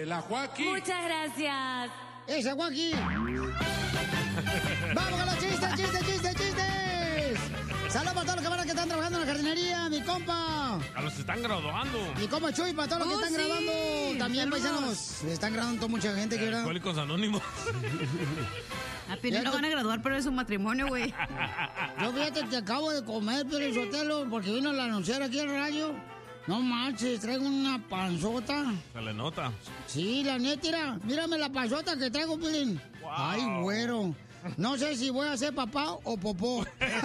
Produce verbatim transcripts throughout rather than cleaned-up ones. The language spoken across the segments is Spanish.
de la Joaquín. Muchas gracias. ¡Esa Joaquín! ¡Vamos con los chistes, chistes, chistes, chistes! ¡Saludos para todos los camaradas que están trabajando en la jardinería! ¡Mi compa! A los que están graduando. Mi compa Chuy, para todos los que Oh, están sí. graduando. También, Saludos. paisanos. Están graduando toda mucha gente, que verdad. Alcohólicos Anónimos. A Piolín lo van a graduar, pero es su matrimonio, güey. Yo fíjate que acabo de comer, pero el Sotelo, porque vino a anunciar aquí el radio. No manches, traigo una panzota. Se le nota. Sí, la neta, mira, mírame la panzota que traigo, Piolín. Wow. Ay, güero. No sé si voy a ser papá o popó.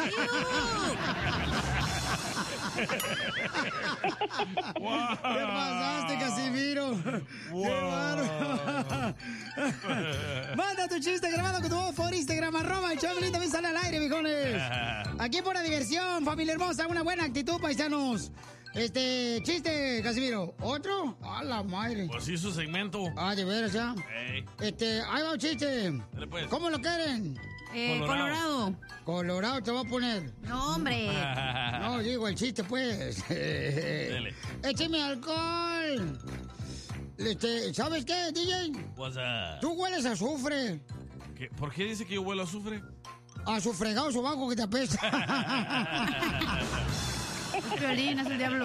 Wow. ¿Qué pasaste, Casimiro? Wow. ¡Qué bárbaro! Manda tu chiste grabado con tu voz por Instagram, arroba el Choplin, también sale al aire, viejones. Aquí por la diversión, familia hermosa, una buena actitud, paisanos. Este, chiste, Casimiro. ¿Otro? A la madre. Pues sí, su segmento. Ah, de veras, ya. Ey. Este, ahí va un chiste. Dale, pues. ¿Cómo lo quieren? Eh, Colorado. Colorado. Colorado te voy a poner. No, hombre. No, digo el chiste, pues. Dele. Écheme alcohol. Este, ¿sabes qué, D J? What's up? Tú hueles a azufre. ¿Qué? ¿Por qué dice que yo huelo a azufre? A su fregado sobaco que te apesta. Piolín, es el diablo.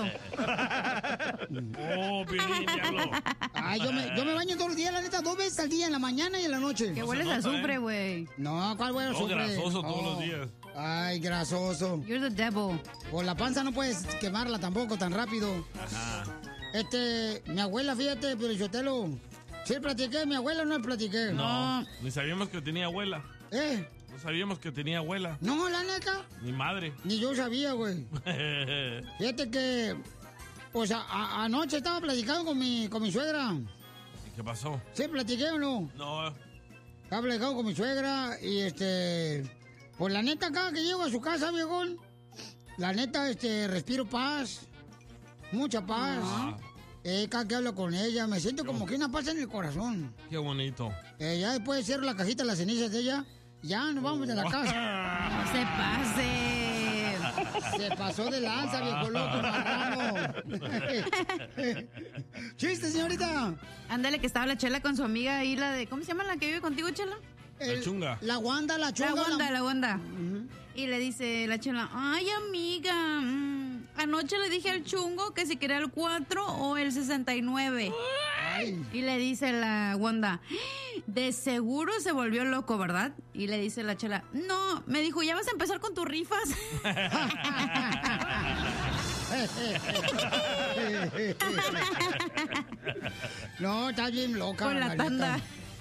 Oh, Piolín, diablo. Ay, yo me, yo me baño todos los días, la neta, dos veces al día, en la mañana y en la noche. Que No hueles se a nota, azufre, ¿eh? güey. No, ¿cuál huele a No, azufre? grasoso todos No. los días. Ay, grasoso. You're the devil. Por la panza no puedes quemarla tampoco tan rápido. Ajá. Este, mi abuela, fíjate, pero yo te lo... ¿Sí platiqué? ¿Mi abuela o no platiqué? No, ni sabíamos que tenía abuela. ¿Eh? No sabíamos que tenía abuela. No, la neta. Ni madre. Ni yo sabía, güey. Fíjate que... Pues a- a- anoche estaba platicando con mi, con mi suegra. ¿Y qué pasó? ¿Sí platiqué o no? No, Estaba platicando con mi suegra y este... Pues la neta, acá que llego a su casa, viejón, la neta, este, respiro paz. Mucha paz. Ah. Eh, cada que hablo con ella, me siento como que una paz en el corazón. qué bonito. Eh, ya después de cierro la cajita de las cenizas de ella, ya nos vamos de la casa. No se pase. Se pasó de lanza, viejo loco, marrano. Chiste, señorita. Ándale, que estaba la Chela con su amiga ahí, la de... ¿Cómo se llama la que vive contigo, Chela? La chunga. La Wanda, la chunga. La Wanda, la- la Wanda. Y le dice la Chela, ay, amiga, mm, anoche le dije al chungo que si quería el cuatro o el sesenta y nueve. Ay. Y le dice la Wanda, de seguro se volvió loco, ¿verdad? Y le dice la Chela, no, me dijo, ¿ya vas a empezar con tus rifas? No, está bien loca. Con la neta. tanda.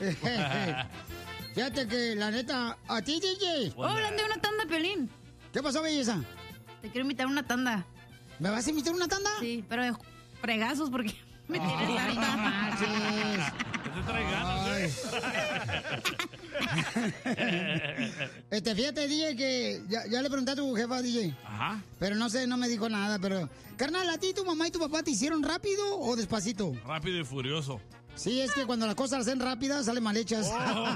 Fíjate que, la neta, a ti, D J. Oh, hablando de una tanda, Piolín. ¿Qué pasó, belleza? Te quiero invitar a una tanda. ¿Me vas a invitar a una tanda? Sí, pero de fregazos porque me tienes Ay, no harta. manches. Que te trae ganas, ¿eh? Este, fíjate, D J, que ya, ya le pregunté a tu jefa, D J. Ajá. Pero no sé, no me dijo nada, pero... Carnal, ¿a ti tu mamá y tu papá te hicieron rápido o despacito? Rápido y furioso. Sí, es que cuando las cosas las hacen rápidas, salen mal hechas.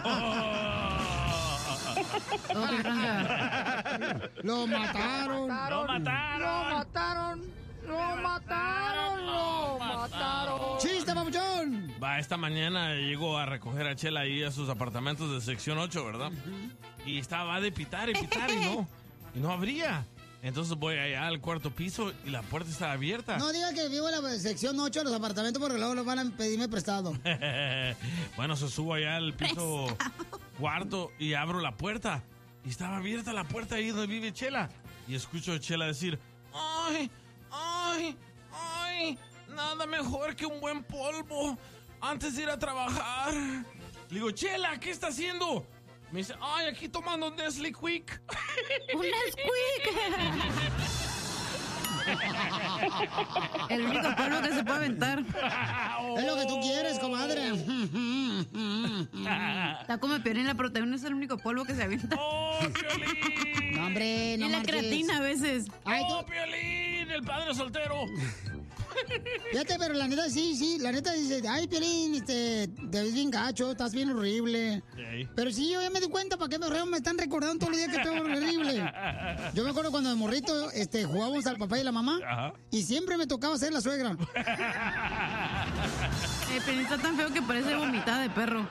Oh, qué tranca. Lo mataron. ¡Lo mataron! Lo mataron. Lo mataron. Lo mataron. ¡Chiste, papuchón! Va, esta mañana llegó a recoger a Chela ahí a sus apartamentos de sección ocho, ¿verdad? Y estaba de pitar y pitar y no, y no abría. Entonces voy allá al cuarto piso y la puerta está abierta. No diga que vivo en la sección ocho de los apartamentos porque luego los van a pedirme prestado. Bueno, se subo allá al piso cuarto y abro la puerta. Y estaba abierta la puerta ahí donde vive Chela. Y escucho a Chela decir, ¡ay, ay, ay! Nada mejor que un buen polvo antes de ir a trabajar. Le digo, Chela, ¿qué está haciendo? Me dice, ¡ay, aquí tomando un Nestle Quick! ¡Un Nesquik! El único polvo que se puede aventar. Es lo que tú quieres, comadre. Está como Piolín, la proteína es el único polvo que se avienta. ¡Oh, Piolín! No, hombre, no y la marches. creatina a veces. Ay, ¡Oh, tú- Piolín! ¡El padre soltero! Fíjate, pero la neta, sí, sí, la neta dice, ay, Piolín, este, te ves bien gacho, estás bien horrible. Sí. Pero sí, yo ya me di cuenta para qué me, me están recordando todos los días que estoy horrible. Yo me acuerdo cuando de morrito, este, jugábamos al papá y la mamá, Ajá. y siempre me tocaba ser la suegra. El Piolín está tan feo que parece vomitada de perro.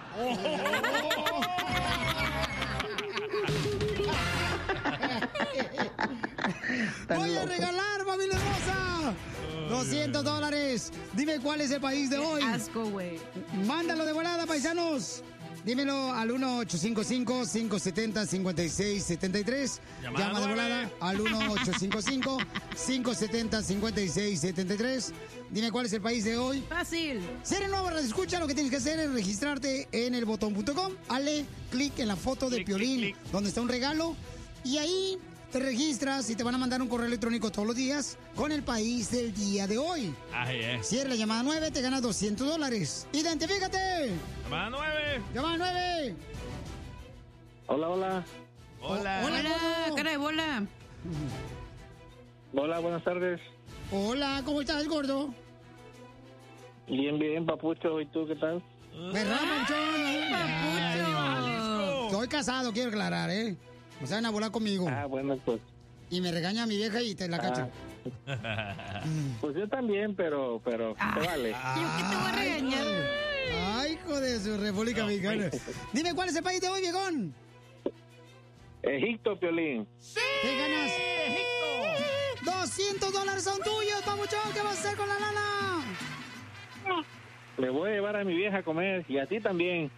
Voy a regalar, familia hermosa, doscientos dólares. Dime cuál es el país de hoy. Qué asco, güey. Mándalo de volada, paisanos. Dímelo al uno ocho cinco cinco, cinco siete cero, cinco seis siete tres. Llamada Llama de nueve. volada al uno ocho cinco cinco, cinco siete cero, cinco seis siete tres. Dime cuál es el país de hoy. Fácil. Si eres nuevo, escucha, lo que tienes que hacer es registrarte en el botón punto com. Hazle clic en la foto de Clic, Piolín, clic, clic. donde está un regalo. Y ahí te registras y te van a mandar un correo electrónico todos los días con el país del día de hoy. Ay, eh. Si eres la llamada nueve, te ganas doscientos dólares. ¡Identifícate! Llamada nueve. ¡Llamada nueve! Hola, hola. Hola. Hola. Hola, cara de bola. Hola, buenas tardes. Hola, ¿cómo estás, gordo? Bien, bien, papucho. ¿Y tú qué tal? ¿Verdad, Panchón? Papucho. Estoy casado, quiero aclarar, ¿eh? O sea, van a volar conmigo. Ah, bueno, pues. Y me regaña mi vieja y te la cacho. Pues yo también, pero, pero, te vale. ¿Yo qué te voy a regañar? Ay, hijo de su República Mexicana. Dime, ¿cuál es el país de hoy, viejón? Egipto, Piolín. ¿Qué ganas? doscientos dólares son tuyos, papuchón. ¿Qué vas a hacer con la lana? Le voy a llevar a mi vieja a comer y a ti también.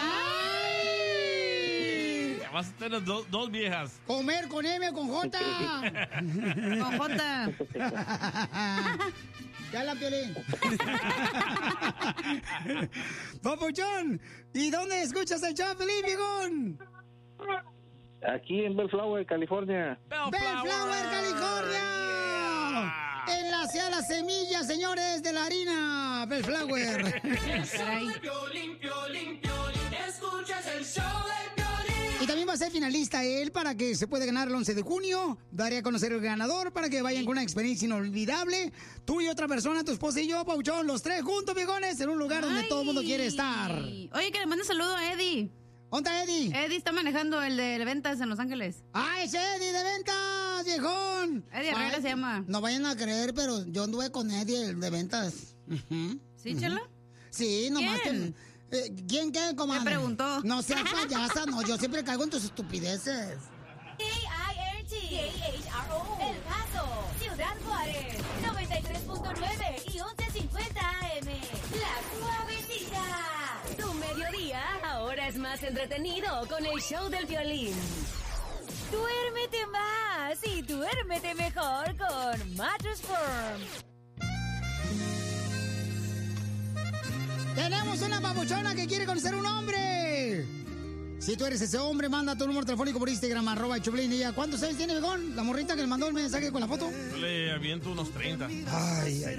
¡Ay! Vas a tener do- dos viejas. Comer con M o con J. Con J. Ya la Piolín. Papuchón, ¿y dónde escuchas el show, Piolín, viejón? Aquí en Bellflower, California. Bellflower, California. Enlace a la semilla, señores, de la harina. Bellflower. Y también va a ser finalista él para que se pueda ganar el once de junio. Daré a conocer el ganador para que vayan con una experiencia inolvidable. Tú y otra persona, tu esposa y yo, Pauchón, los tres juntos, viejones, en un lugar donde Ay. todo el mundo quiere estar. Oye, que le mande saludo a Eddie. ¿Dónde está Eddie? Eddie está manejando el de ventas en Los Ángeles. ¡Ah, ese Eddie de ventas, viejón! Eddie Herrera Ay, se llama. No vayan a creer, pero yo anduve con Eddie, el de ventas. Ujú. ¿Sí, Chela? Sí, nomás ¿Quién? que... eh, ¿Quién qué, comadre? Me preguntó. No seas payasa, no, yo siempre caigo en tus estupideces. K I R T, K H R O, El Paso, Ciudad Juárez, noventa y tres punto nueve y once cincuenta A M. La Suavecita. Tu mediodía ahora es más entretenido con el show del violín. Duérmete más y duérmete mejor con Mattress Firm. Tenemos una papuchona que quiere conocer un hombre. Si tú eres ese hombre, manda tu número telefónico por Instagram, arroba el Choplin. ¿Y ya cuántos años tiene, viejón? La morrita que le mandó el mensaje con la foto. Yo le aviento unos treinta. Ay, ay.